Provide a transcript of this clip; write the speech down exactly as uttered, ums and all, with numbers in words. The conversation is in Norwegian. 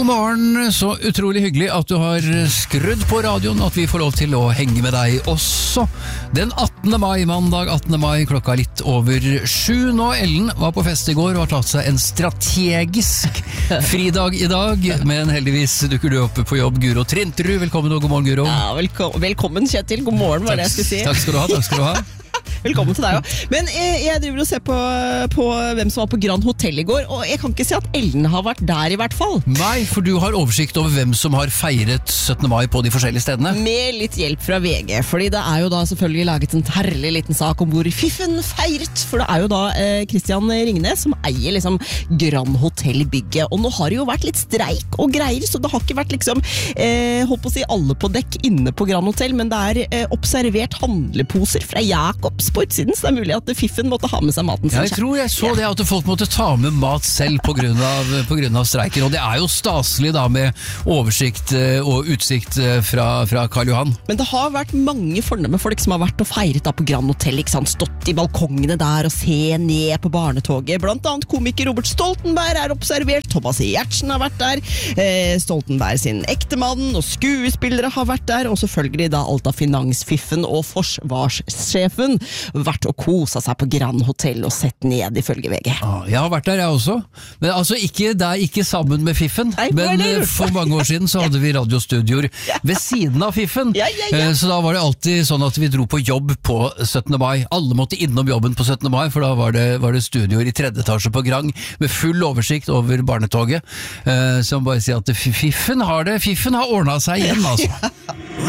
morgen, så utrolig hyggelig at du har skrudd på radioen, at vi får lov til å henge med deg også. Den attende mai, mandag attende mai, klokka litt over sju nå. Ellen var på fest i går og har tatt seg en strategisk fridag i dag, men heldigvis dukker du opp på jobb, Guro Trinterud. Velkommen og god morgen, Guro. Ja, velkommen, velkommen Kjetil, god morgen var det jeg skulle si. Takk skal du ha, takk skal du ha. Velkommen til deg også. Men jeg, jeg driver og ser på, på hvem som var på Grand Hotel i går, og jeg kan ikke si at Ellen har vært der i hvert fall. Nei, for du har oversikt over hvem som har feiret syttende mai på de forskjellige stedene. Med litt hjelp fra V G, fordi det er jo da selvfølgelig laget en herlig liten sak om hvor Fiffen feiret, for det er jo da eh, Christian Ringnes som eier liksom Grand Hotel-bygget, og nå har det jo vært litt streik og greier, så det har ikke vært liksom, eh, holdt på å si alle på dekk inne på Grand Hotel, men det er eh, observert handleposer fra Jakobs på utsiden, så det er mulig at Fiffen måtte ha med seg maten sin. Jeg tror jeg så det at folk måtte ta med mat selv på grunn av, på grunn av streiken, og det er jo staselig da med oversikt og utsikt fra, fra Karl Johan. Men det har vært mange fornemme folk som har vært og feiret da på Grand Hotel, ikke sant? Stått i balkongene der og se ned på barnetoget. Blant annet komiker Robert Stoltenberg er observert, Thomas Giertsen har vært der, eh, Stoltenberg sin ektemann og skuespillere har vært der, og selvfølgelig da alt av finansfiffen og forsvarssjefen vært og kosa seg på Grand Hotel og sett ned ifølge V G. Ah, jeg har vært der jeg også, men altså ikke der, ikke sammen med Fiffen. Nei, men for mange år siden så hadde vi radiostudioer ved siden av Fiffen, ja, ja, ja. Så da var det alltid sånn at vi dro på jobb på syttende mai. Alle måtte innom jobben på syttende mai, for da var det, var det studioer i tredje etasje på Grang med full oversikt over barnetoget, så jeg må bare si at Fiffen har det, Fiffen har ordnet seg igjen altså.